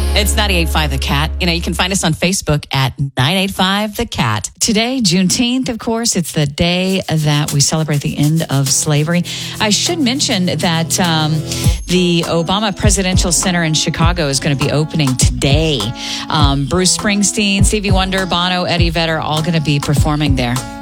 It's 98.5 The Cat. You can find us on Facebook at 985 The Cat. Today, Juneteenth, of course, it's the day that we celebrate the end of slavery. I should mention that the Obama Presidential Center in Chicago is going to be opening today. Bruce Springsteen, Stevie Wonder, Bono, Eddie Vedder, all going to be performing there.